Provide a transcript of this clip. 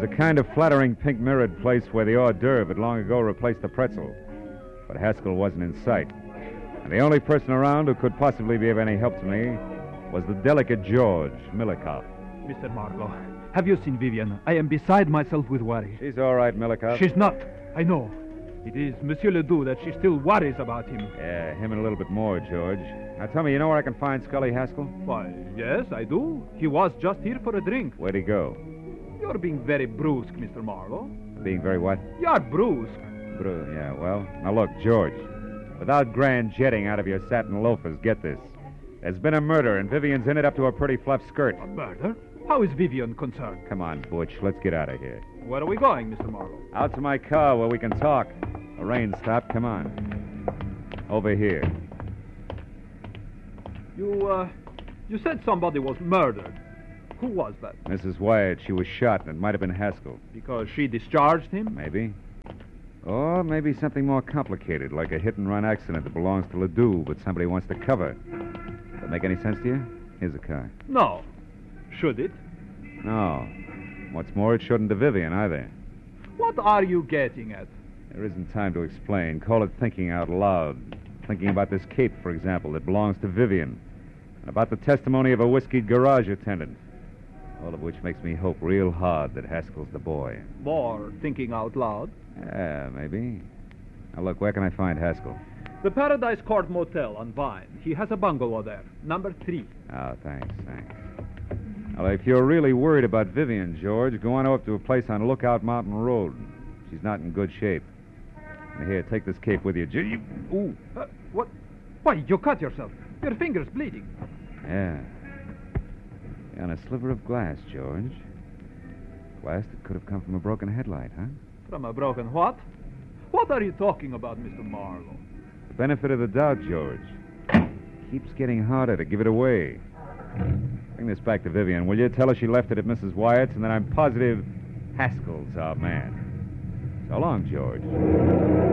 a kind of flattering pink mirrored place where the hors d'oeuvre had long ago replaced the pretzel. But Haskell wasn't in sight. And the only person around who could possibly be of any help to me was the delicate George Milikoff. Mr. Marlowe, have you seen Vivian? I am beside myself with worry. She's all right, Milikoff. She's not. I know. It is Monsieur Ledoux that she still worries about him. Yeah, him and a little bit more, George. Now tell me, you know where I can find Scully Haskell? Why, yes, I do. He was just here for a drink. Where'd he go? You're being very brusque, Mr. Marlowe. Being very what? You're brusque. Yeah, well, now look, George. Without grand jetting out of your satin loafers, get this. There's been a murder, and Vivian's in it up to her pretty fluff skirt. A murder? How is Vivian concerned? Come on, Butch, let's get out of here. Where are we going, Mr. Marlowe? Out to my car where we can talk. The rain stopped. Come on. Over here. You said somebody was murdered. Who was that? Mrs. Wyatt, she was shot, and it might have been Haskell. Because she discharged him? Maybe. Or maybe something more complicated, like a hit-and-run accident that belongs to Ledoux, but somebody wants to cover. Does that make any sense to you? Here's a car. No. Should it? No. What's more, it shouldn't to Vivian either. What are you getting at? There isn't time to explain. Call it thinking out loud. Thinking about this cape, for example, that belongs to Vivian. And about the testimony of a whiskeyed garage attendant. All of which makes me hope real hard that Haskell's the boy. More thinking out loud? Yeah, maybe. Now, look, where can I find Haskell? The Paradise Court Motel on Vine. He has a bungalow there, number 3. Oh, thanks. Well, if you're really worried about Vivian, George, go on up to a place on Lookout Mountain Road. She's not in good shape. Now, here, take this cape with you. Ooh. What? Why, you cut yourself. Your finger's bleeding. Yeah. On a sliver of glass, George. Glass that could have come from a broken headlight, huh? From a broken what? What are you talking about, Mr. Marlowe? The benefit of the doubt, George. Keeps getting harder to give it away. Bring this back to Vivian, will you? Tell her she left it at Mrs. Wyatt's, and that I'm positive Haskell's our man. So long, George.